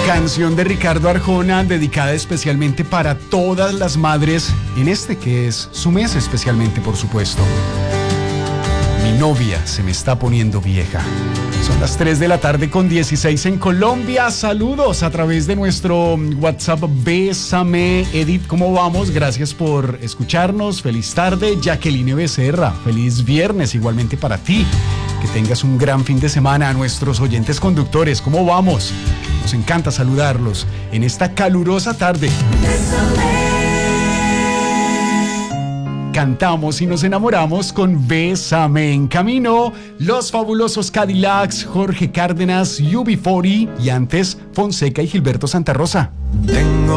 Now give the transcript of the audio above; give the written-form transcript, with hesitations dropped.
Canción de Ricardo Arjona dedicada especialmente para todas las madres en este que es su mes especialmente, por supuesto. Mi novia se me está poniendo vieja. Son las 3 de la tarde con 16 en Colombia. Saludos a través de nuestro WhatsApp. Bésame. Edith, ¿cómo vamos? Gracias por escucharnos. Feliz tarde. Jacqueline Becerra, feliz viernes igualmente para ti. Que tengas un gran fin de semana. A nuestros oyentes conductores, ¿cómo vamos? Nos encanta saludarlos en esta calurosa tarde. Cantamos y nos enamoramos con Bésame. En camino, los fabulosos Cadillacs, Jorge Cárdenas, UB40 y antes Fonseca y Gilberto Santa Rosa. Tengo